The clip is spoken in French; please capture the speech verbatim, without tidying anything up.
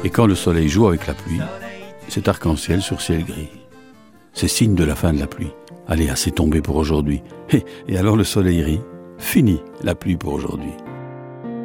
Et quand le soleil joue avec la pluie, c'est arc-en-ciel sur ciel gris. C'est signe de la fin de la pluie. Allez, assez tombé pour aujourd'hui. Et, et alors le soleil rit. Fini la pluie pour aujourd'hui.